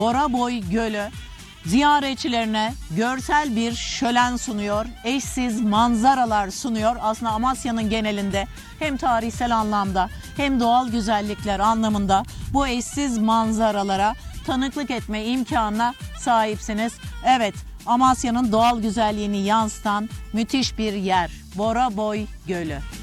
Boraboy Gölü ziyaretçilerine görsel bir şölen sunuyor, eşsiz manzaralar sunuyor. Aslında Amasya'nın genelinde hem tarihsel anlamda hem doğal güzellikler anlamında bu eşsiz manzaralara tanıklık etme imkanına sahipsiniz. Evet, Amasya'nın doğal güzelliğini yansıtan müthiş bir yer, Boraboy Gölü.